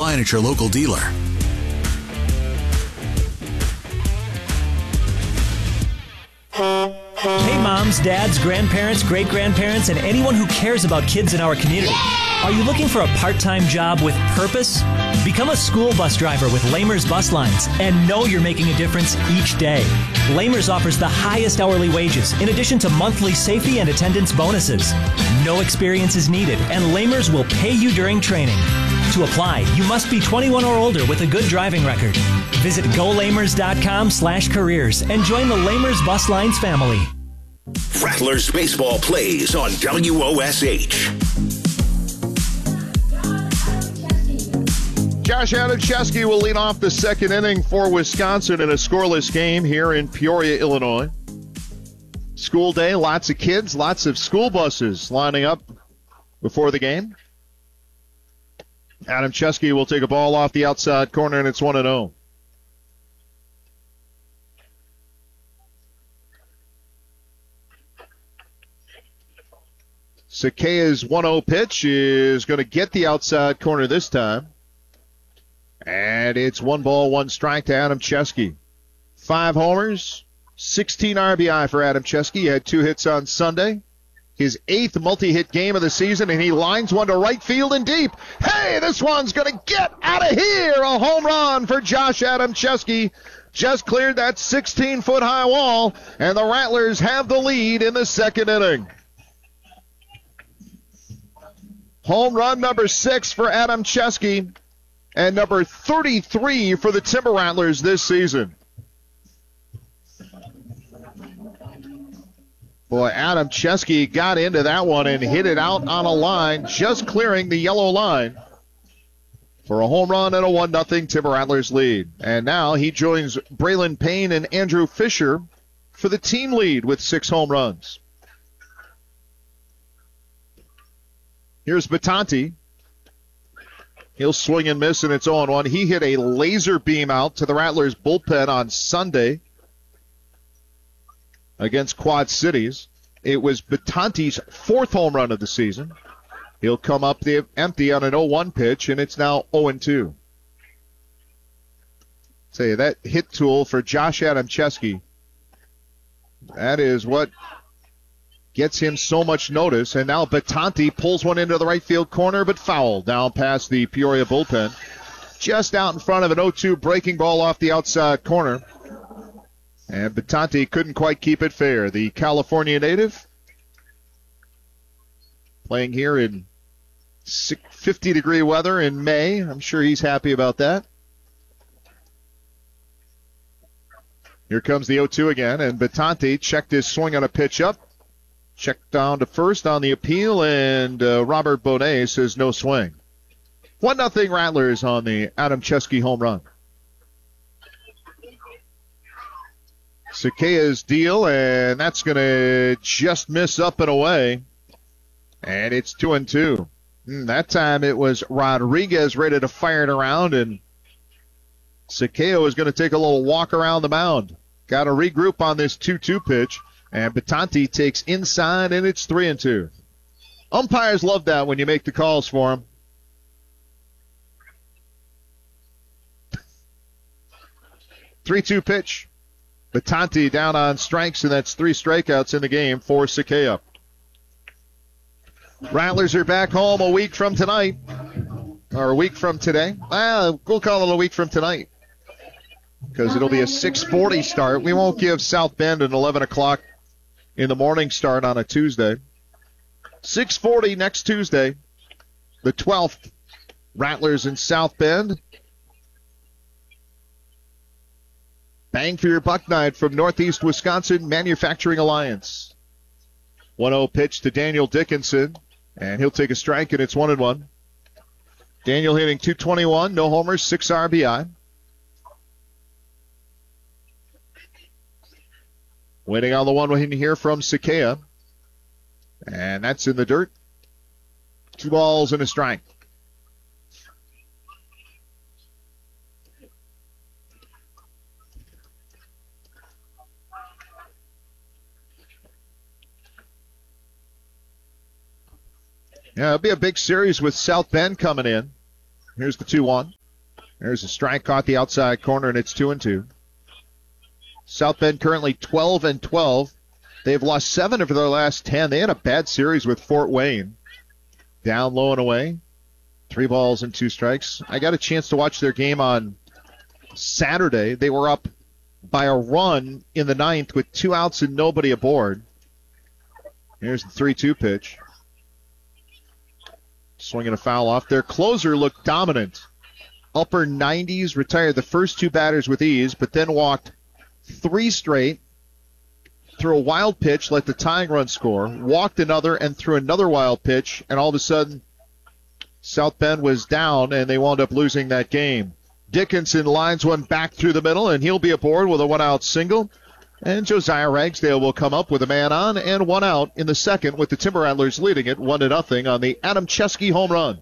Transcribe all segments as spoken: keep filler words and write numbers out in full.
online at your local dealer. Hey moms, dads, grandparents, great-grandparents, and anyone who cares about kids in our community. Are you looking for a part-time job with purpose? Become a school bus driver with Lamers Bus Lines and know you're making a difference each day. Lamers offers the highest hourly wages in addition to monthly safety and attendance bonuses. No experience is needed, and Lamers will pay you during training. To apply, you must be twenty-one or older with a good driving record. Visit golamers.com slash careers and join the Lamers Bus Lines family. Rattlers baseball plays on W O S H. Josh Adamczewski will lead off the second inning for Wisconsin in a scoreless game here in Peoria, Illinois. School day, lots of kids, lots of school buses lining up before the game. Adamczewski will take a ball off the outside corner, and it's one and oh. Sakea's one oh pitch is going to get the outside corner this time. And it's one ball, one strike to Adamczewski. Five homers, sixteen R B I for Adamczewski. He had two hits on Sunday. His eighth multi-hit game of the season, and he lines one to right field and deep. Hey, this one's going to get out of here. A home run for Josh Adamczewski. Just cleared that sixteen-foot high wall, and the Rattlers have the lead in the second inning. Home run number six for Adamczewski, and number thirty-three for the Timber Rattlers this season. Boy, Adamczewski got into that one and hit it out on a line, just clearing the yellow line for a home run and a one nothing Timber Rattlers lead. And now he joins Braylon Payne and Andrew Fisher for the team lead with six home runs. Here's Battanti. He'll swing and miss, and it's oh one. He hit a laser beam out to the Rattlers bullpen on Sunday against Quad Cities. It was Battanti's fourth home run of the season. He'll come up the empty on an oh one pitch, and it's now oh two. Say that hit tool for Josh Adamczewski, that is what gets him so much notice. And now Battanti pulls one into the right field corner, but foul down past the Peoria bullpen. Just out in front of an oh two breaking ball off the outside corner. And Battanti couldn't quite keep it fair. The California native playing here in fifty-degree weather in May. I'm sure he's happy about that. Here comes the oh two again, and Battanti checked his swing on a pitch up. Checked down to first on the appeal, and uh, Robert Bonet says no swing. one nothing Rattlers on the Adamczewski home run. Sakea's deal, and that's going to just miss up and away. And it's two and two. Mm, that time it was Rodriguez ready to fire it around, and Sakea was going to take a little walk around the mound. Got to regroup on this two two pitch, and Battanti takes inside, and it's three and two. Umpires love that when you make the calls for them. three two pitch. Battanti down on strikes, and that's three strikeouts in the game for Sakea. Rattlers are back home a week from tonight, or a week from today. Well, we'll call it a week from tonight because it'll be a six forty start. We won't give South Bend an eleven o'clock in the morning start on a Tuesday. six forty next Tuesday, the twelfth. Rattlers in South Bend. Bang for your buck night from Northeast Wisconsin Manufacturing Alliance. one oh pitch to Daniel Dickinson, and he'll take a strike, and it's one and one. Daniel hitting two twenty-one, no homers, six R B I. Waiting on the one in here from Sakea, and that's in the dirt. Two balls and a strike. Yeah, it'll be a big series with South Bend coming in. Here's the two one. There's a strike, caught the outside corner, and it's two and two. South Bend currently twelve and twelve. They've lost seven of their last ten. They had a bad series with Fort Wayne. Down low and away. Three balls and two strikes. I got a chance to watch their game on Saturday. They were up by a run in the ninth with two outs and nobody aboard. Here's the three two pitch. Swinging a foul off. Their closer looked dominant. Upper nineties, retired the first two batters with ease, but then walked three straight, threw a wild pitch, let the tying run score, walked another, and threw another wild pitch, and all of a sudden, South Bend was down, and they wound up losing that game. Dickinson lines one back through the middle, and he'll be aboard with a one-out single. And Josiah Ragsdale will come up with a man on and one out in the second, with the Timber Rattlers leading it one to nothing on the Adam Chesky home run.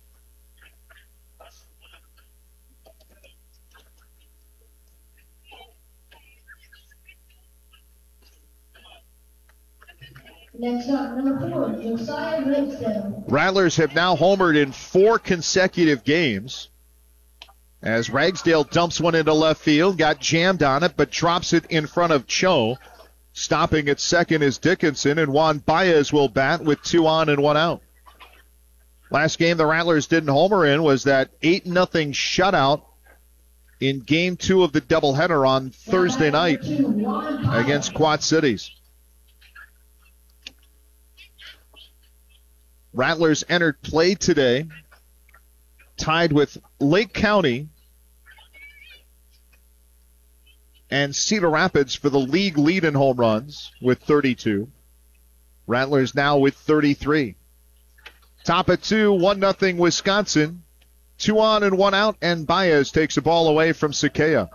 Next up, number four, Josiah Ragsdale. Rattlers have now homered in four consecutive games. As Ragsdale dumps one into left field, got jammed on it, but drops it in front of Cho. Stopping at second is Dickinson, and Juan Baez will bat with two on and one out. Last game the Rattlers didn't homer in was that eight nothing shutout in game two of the doubleheader on Thursday night against Quad Cities. Rattlers entered play today, tied with Lake County and Cedar Rapids for the league lead in home runs with thirty-two. Rattlers now with thirty-three. Top at two, one nothing Wisconsin. Two on and one out, and Baez takes a ball away from Sakea.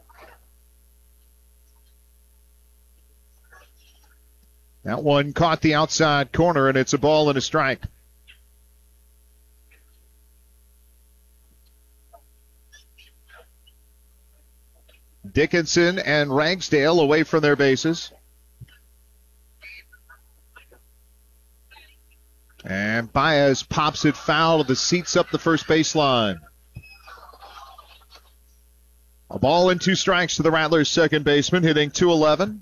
That one caught the outside corner, and it's a ball and a strike. Dickinson and Ragsdale away from their bases. And Baez pops it foul to the seats up the first baseline. A ball and two strikes to the Rattlers' second baseman, hitting two eleven.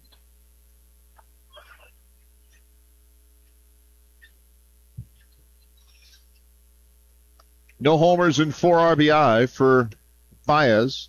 No homers and four R B I for Baez.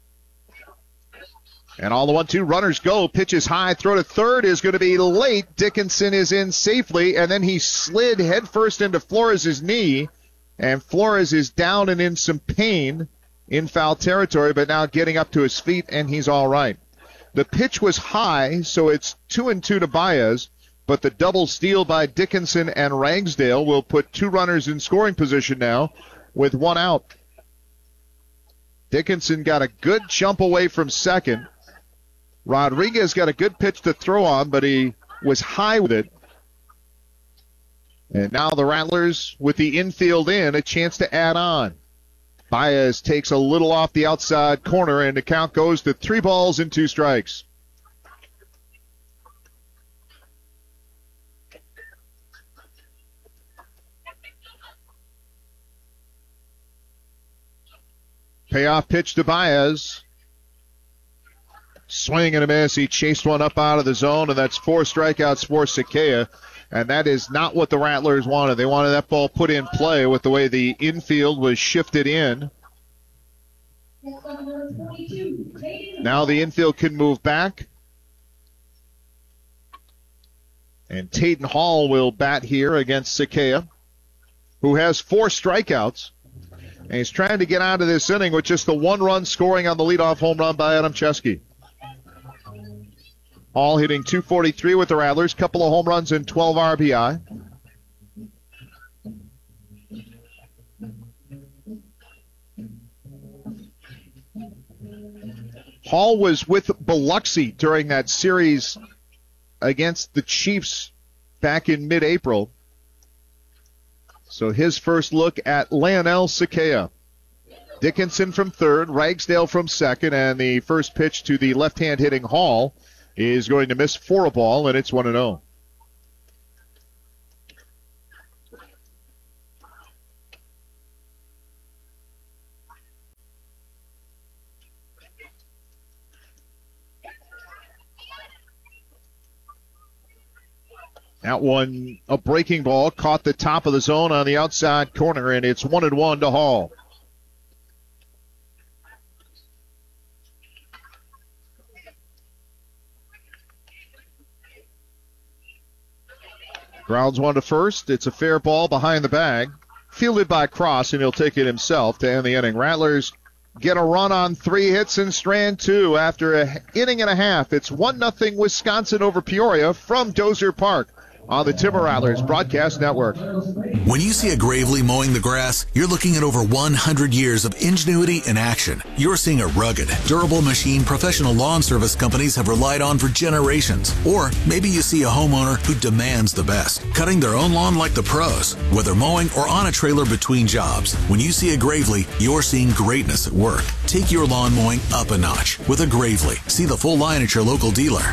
And all the one two runners go. Pitches high. Throw to third is going to be late. Dickinson is in safely, and then he slid headfirst into Flores' knee. And Flores is down and in some pain in foul territory, but now getting up to his feet, and he's all right. The pitch was high, so it's two and two to Baez, but the double steal by Dickinson and Ragsdale will put two runners in scoring position now with one out. Dickinson got a good jump away from second. Rodriguez got a good pitch to throw on, but he was high with it. And now the Rattlers, with the infield in, a chance to add on. Baez takes a little off the outside corner, and the count goes to three balls and two strikes. Payoff pitch to Baez. Swing and a miss. He chased one up out of the zone, and that's four strikeouts for Sakea. And that is not what the Rattlers wanted. They wanted that ball put in play with the way the infield was shifted in. Now the infield can move back. And Tayden Hall will bat here against Sakea, who has four strikeouts. And he's trying to get out of this inning with just the one run scoring on the leadoff home run by Adam Chesky. Hall hitting two forty-three with the Rattlers, couple of home runs and twelve R B I. Hall was with Biloxi during that series against the Chiefs back in mid-April. So his first look at Leonel Sakea. Dickinson from third, Ragsdale from second, and the first pitch to the left-hand hitting Hall is going to miss for a ball, and it's one and oh. That one, a breaking ball, caught the top of the zone on the outside corner, and it's one and one to Hall. Grounds one to first. It's a fair ball behind the bag. Fielded by Cross, and he'll take it himself to end the inning. Rattlers get a run on three hits in strand two after an inning and a half. It's one nothing Wisconsin over Peoria from Dozier Park on the Timber Rattlers Broadcast Network. When you see a Gravely mowing the grass, you're looking at over one hundred years of ingenuity and action. You're seeing a rugged, durable machine professional lawn service companies have relied on for generations. Or maybe you see a homeowner who demands the best, cutting their own lawn like the pros, whether mowing or on a trailer between jobs. When you see a Gravely, you're seeing greatness at work. Take your lawn mowing up a notch with a Gravely. See the full line at your local dealer.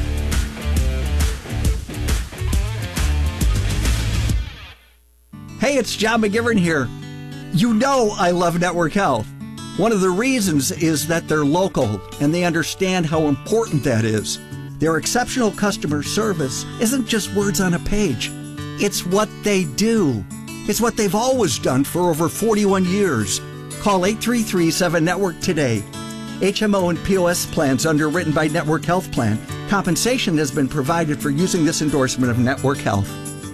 Hey, it's John McGivern here. You know I love Network Health. One of the reasons is that they're local and they understand how important that is. Their exceptional customer service isn't just words on a page. It's what they do. It's what they've always done for over forty-one years. Call eight three three seven network today. H M O and P O S plans underwritten by Network Health Plan. Compensation has been provided for using this endorsement of Network Health.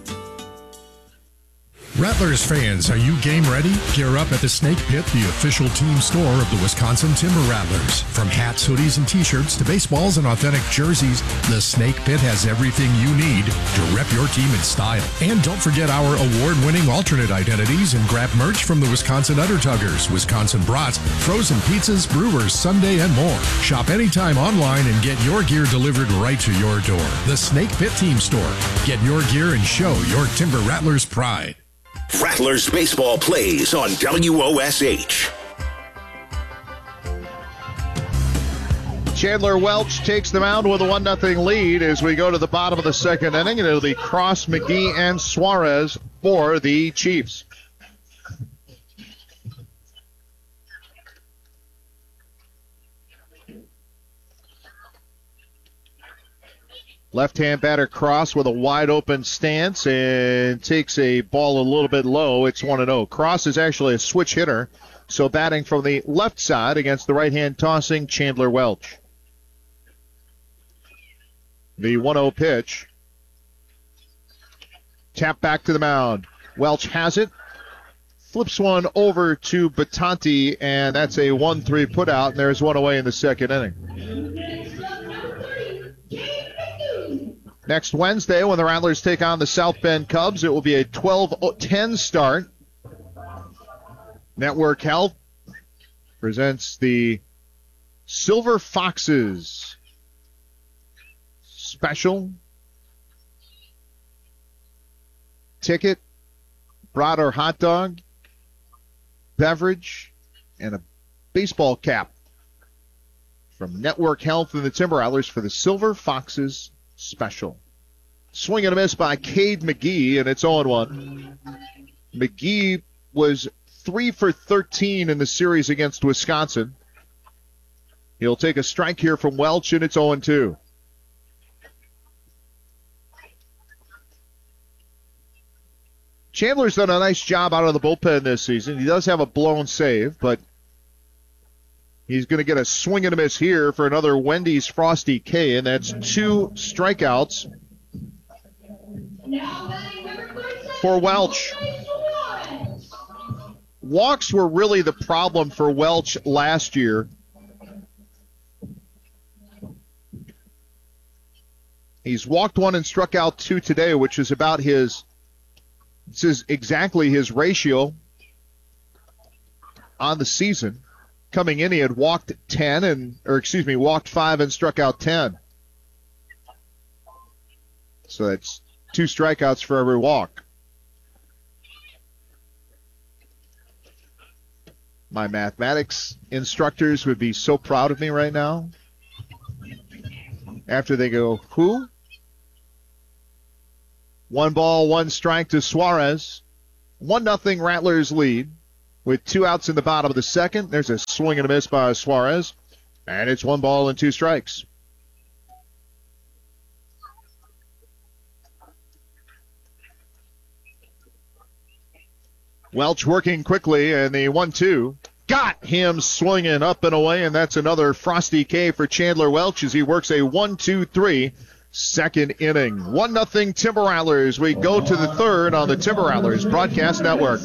Rattlers fans, are you game ready? Gear up at the Snake Pit, the official team store of the Wisconsin Timber Rattlers. From hats, hoodies, and t-shirts to baseballs and authentic jerseys, the Snake Pit has everything you need to rep your team in style. And don't forget our award-winning alternate identities and grab merch from the Wisconsin Undertuggers, Wisconsin Brats, frozen pizzas, brewers, Sunday, and more. Shop anytime online and get your gear delivered right to your door. The Snake Pit Team Store. Get your gear and show your Timber Rattlers pride. Rattlers baseball plays on W O S H. Chandler Welch takes the mound with a one nothing lead as we go to the bottom of the second inning, and it'll be Cross, McGee, and Suarez for the Chiefs. Left-hand batter Cross with a wide-open stance and takes a ball a little bit low. It's one and oh. Cross is actually a switch hitter, so batting from the left side against the right-hand tossing Chandler Welch. The one oh pitch. Tap back to the mound. Welch has it. Flips one over to Batanti, and that's a one three putout, and there's one away in the second inning. Next Wednesday, when the Rattlers take on the South Bend Cubs, it will be a twelve ten start. Network Health presents the Silver Foxes special ticket, brat or hot dog, beverage, and a baseball cap from Network Health and the Timber Rattlers for the Silver Foxes special. Swing and a miss by Cade McGee, and it's oh one. McGee was three for thirteen in the series against Wisconsin. He'll take a strike here from Welch, and it's oh two. Chandler's done a nice job out of the bullpen this season. He does have a blown save, but he's going to get a swing and a miss here for another Wendy's Frosty K, and that's two strikeouts for Welch. Walks were really the problem for Welch last year. He's walked one and struck out two today, which is about his, this is exactly his ratio on the season. Coming in, he had walked ten and, or excuse me, walked five and struck out ten. So that's two strikeouts for every walk. My mathematics instructors would be so proud of me right now. After they go, who? One ball, one strike to Suarez. One nothing Rattlers lead. With two outs in the bottom of the second, there's a swing and a miss by Suarez, and it's one ball and two strikes. Welch working quickly, and the one two got him swinging up and away, and that's another Frosty K for Chandler Welch as he works a one two three second inning. one nothing Timber Rattlers. We go to the third on the Timber Rattlers Broadcast Network.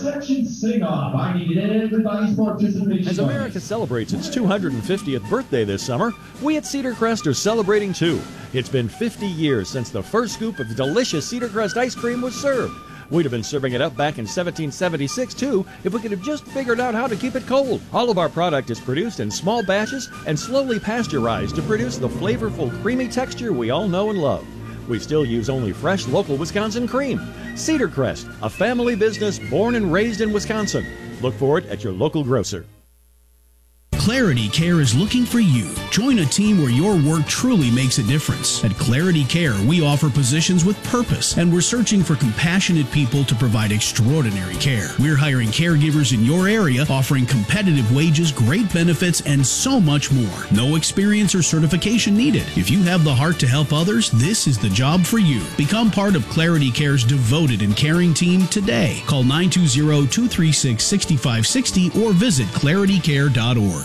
As America celebrates its two hundred fiftieth birthday this summer, we at Cedar Crest are celebrating too. It's been fifty years since the first scoop of delicious Cedar Crest ice cream was served. We'd have been serving it up back in seventeen seventy-six, too, if we could have just figured out how to keep it cold. All of our product is produced in small batches and slowly pasteurized to produce the flavorful, creamy texture we all know and love. We still use only fresh, local Wisconsin cream. Cedar Crest, a family business born and raised in Wisconsin. Look for it at your local grocer. Clarity Care is looking for you. Join a team where your work truly makes a difference. At Clarity Care, we offer positions with purpose, and we're searching for compassionate people to provide extraordinary care. We're hiring caregivers in your area, offering competitive wages, great benefits, and so much more. No experience or certification needed. If you have the heart to help others, this is the job for you. Become part of Clarity Care's devoted and caring team today. Call nine two zero, two three six, six five six zero or visit clarity care dot org.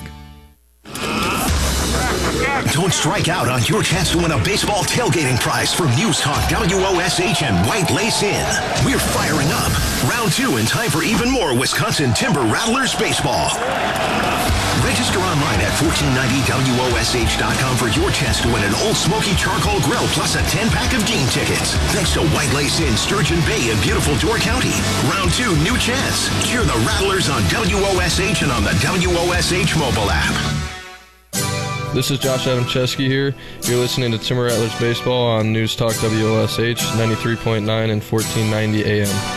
Don't strike out on your chance to win a baseball tailgating prize from News Talk W O S H and White Lace Inn. We're firing up. Round two in time for even more Wisconsin Timber Rattlers baseball. Register online at fourteen ninety W O S H dot com for your chance to win an Old Smoky Charcoal Grill plus a ten-pack of game tickets. Thanks to White Lace Inn, Sturgeon Bay in beautiful Door County. Round two, new chance. Cheer the Rattlers on W O S H and on the W O S H mobile app. This is Josh Adamczewski here. You're listening to Timber Rattlers Baseball on News Talk W O S H ninety-three point nine and fourteen ninety A M.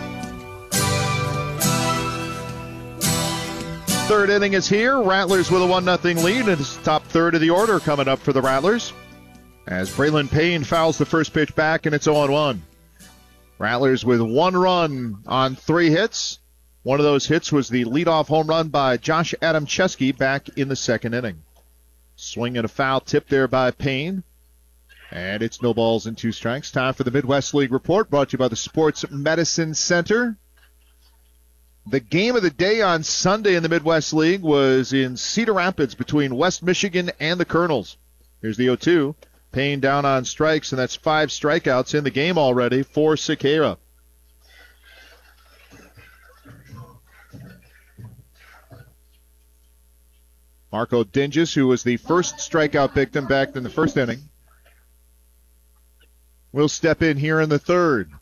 Third inning is here. Rattlers with a one nothing lead. It's the top third of the order coming up for the Rattlers. As Braylon Payne fouls the first pitch back, and it's oh one. Rattlers with one run on three hits. One of those hits was the leadoff home run by Josh Adamczewski back in the second inning. Swing and a foul tip there by Payne. And it's no balls and two strikes. Time for the Midwest League Report, brought to you by the Sports Medicine Center. The game of the day on Sunday in the Midwest League was in Cedar Rapids between West Michigan and the Colonels. Here's the oh two. Payne down on strikes, and that's five strikeouts in the game already for Sequeira. Marco Dinges, who was the first strikeout victim back in the first inning, will step in here in the third.